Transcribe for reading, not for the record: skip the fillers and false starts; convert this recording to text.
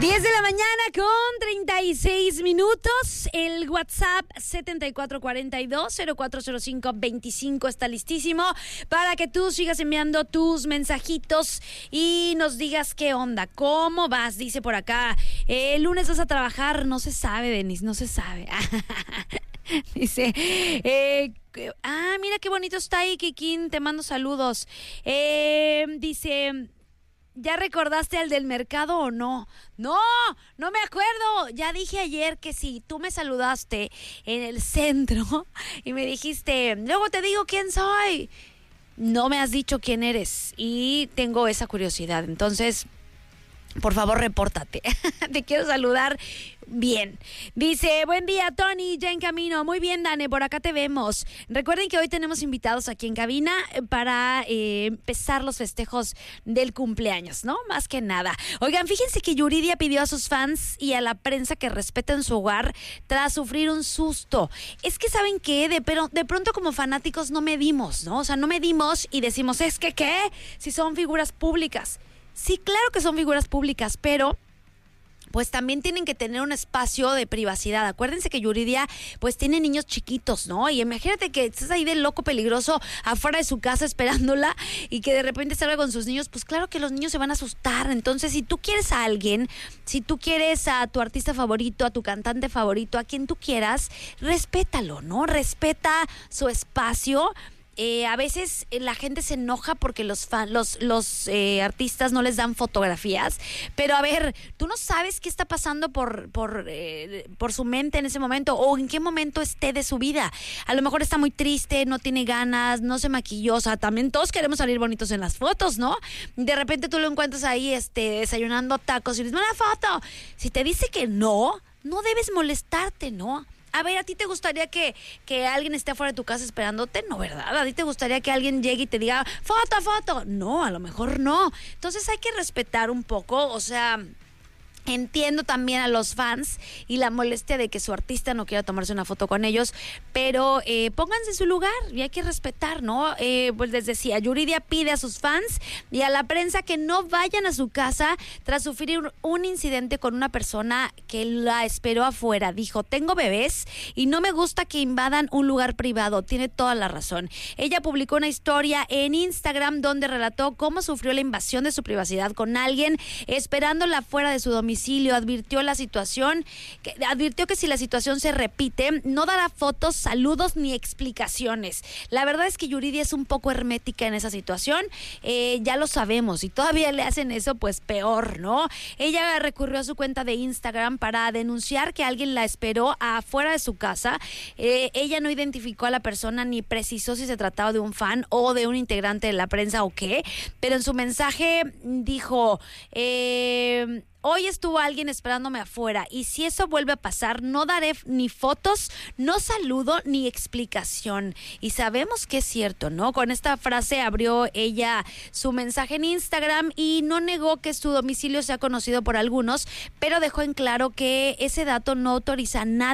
10 de la mañana con 36 minutos. El WhatsApp 7442-040525 está listísimo para que tú sigas enviando tus mensajitos y nos digas qué onda, cómo vas. Dice por acá, el lunes vas a trabajar. No se sabe, Denise, no se sabe. Dice, mira qué bonito está ahí, Kikín, te mando saludos. Dice... ¿Ya recordaste al del mercado o no? No me acuerdo. Ya dije ayer que si tú me saludaste en el centro y me dijiste, luego te digo quién soy. No me has dicho quién eres y tengo esa curiosidad. Entonces, por favor, repórtate. Te quiero saludar bien. Dice, buen día, Tony, ya en camino. Muy bien, Dane, por acá te vemos. Recuerden que hoy tenemos invitados aquí en cabina para empezar los festejos del cumpleaños, ¿no? Más que nada. Oigan, fíjense que Yuridia pidió a sus fans y a la prensa que respeten su hogar tras sufrir un susto. Es que, ¿saben qué? Pero de pronto como fanáticos no medimos, ¿no? O sea, no medimos y decimos, ¿es que qué? Si son figuras públicas. Sí, claro que son figuras públicas, pero pues también tienen que tener un espacio de privacidad. Acuérdense que Yuridia pues tiene niños chiquitos, ¿no? Y imagínate que estés ahí de loco peligroso afuera de su casa esperándola y que de repente salga con sus niños, pues claro que los niños se van a asustar. Entonces, si tú quieres a alguien, si tú quieres a tu artista favorito, a tu cantante favorito, a quien tú quieras, respétalo, ¿no? Respeta su espacio. A veces la gente se enoja porque los artistas no les dan fotografías, pero a ver, tú no sabes qué está pasando por su mente en ese momento o en qué momento esté de su vida. A lo mejor está muy triste, no tiene ganas, no se maquilló. O sea, también todos queremos salir bonitos en las fotos, ¿no? De repente tú lo encuentras ahí desayunando tacos y le dices, una foto. Si te dice que no debes molestarte, ¿no? A ver, ¿a ti te gustaría que alguien esté afuera de tu casa esperándote? No, ¿verdad? ¿A ti te gustaría que alguien llegue y te diga, foto? No, a lo mejor no. Entonces hay que respetar un poco, o sea... Entiendo también a los fans y la molestia de que su artista no quiera tomarse una foto con ellos, pero pónganse en su lugar y hay que respetar, ¿no? Pues les decía, Yuridia pide a sus fans y a la prensa que no vayan a su casa tras sufrir un incidente con una persona que la esperó afuera. Dijo, tengo bebés y no me gusta que invadan un lugar privado. Tiene toda la razón. Ella publicó una historia en Instagram donde relató cómo sufrió la invasión de su privacidad con alguien esperándola fuera de su domicilio. Advirtió que si la situación se repite, no dará fotos, saludos ni explicaciones. La verdad es que Yuridia es un poco hermética en esa situación, ya lo sabemos, y todavía le hacen eso, pues peor, ¿no? Ella recurrió a su cuenta de Instagram para denunciar que alguien la esperó afuera de su casa. Ella no identificó a la persona ni precisó si se trataba de un fan o de un integrante de la prensa o qué, pero en su mensaje dijo... Hoy estuvo alguien esperándome afuera y si eso vuelve a pasar, no daré ni fotos, no saludo ni explicación. Y sabemos que es cierto, ¿no? Con esta frase abrió ella su mensaje en Instagram y no negó que su domicilio sea conocido por algunos, pero dejó en claro que ese dato no autoriza a nadie